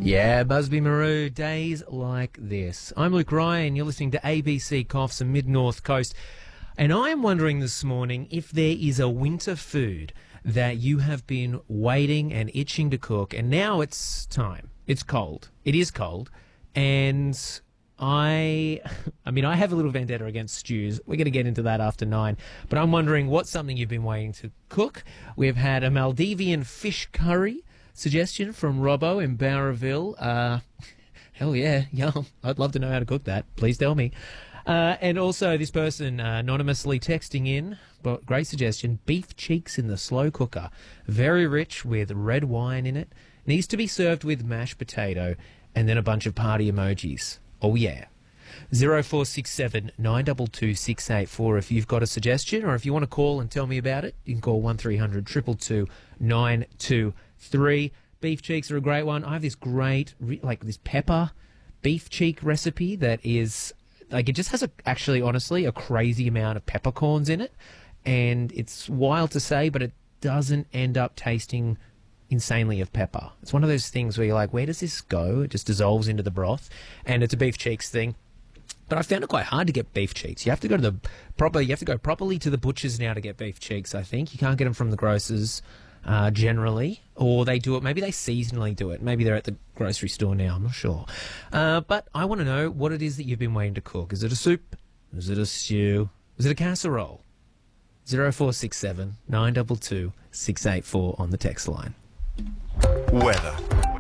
Yeah, Busby Maru, days like this. I'm Luke Ryan, you're listening to ABC Coughs and Mid-North Coast, and I'm wondering this morning if there is a winter food that you have been waiting and itching to cook, and now it's time. It's cold. It is cold, and I have a little vendetta against stews. We're going to get into that after 9. But I'm wondering what's something you've been waiting to cook. We've had a Maldivian fish curry suggestion from Robbo in Bowraville. Hell yeah, yum. I'd love to know how to cook that. Please tell me. And also this person anonymously texting in, but great suggestion, beef cheeks in the slow cooker. Very rich with red wine in it. Needs to be served with mashed potato and then a bunch of party emojis. Oh, yeah. 0467 922 684 if you've got a suggestion, or if you want to call and tell me about it, you can call 1300 222 923. Beef cheeks are a great one. I have this great, this pepper beef cheek recipe that is, it just has honestly, a crazy amount of peppercorns in it. And it's wild to say, but it doesn't end up tasting insanely of pepper. It's one of those things where you're like, where does this go? It just dissolves into the broth, and it's a beef cheeks thing. But I found it quite hard to get beef cheeks. You have to go properly to the butchers now to get beef cheeks. I think you can't get them from the grocers generally, or they do it. Maybe they seasonally do it. Maybe they're at the grocery store now. I'm not sure. But I want to know what it is that you've been waiting to cook. Is it a soup? Is it a stew? Is it a casserole? 0467 922 684 on the text line. Weather.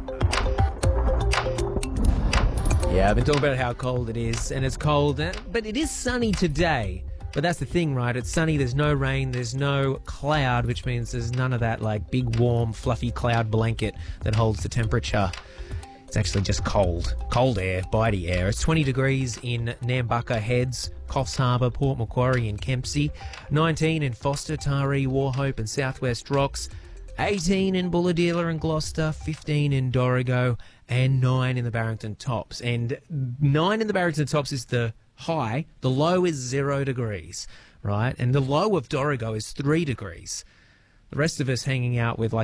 Yeah, I've been talking about how cold it is, and it's cold, but it is sunny today. But that's the thing, right? It's sunny, there's no rain, there's no cloud, which means there's none of that, big, warm, fluffy cloud blanket that holds the temperature. It's actually just cold. Cold air, bitey air. It's 20 degrees in Nambucca Heads, Coffs Harbour, Port Macquarie and Kempsey. 19 in Foster, Taree, Wauchope and Southwest Rocks. 18 in Bulahdelah and Gloucester, 15 in Dorrigo, and 9 in the Barrington Tops. And 9 in the Barrington Tops is the high. The low is 0 degrees, right? And the low of Dorrigo is 3 degrees. The rest of us hanging out with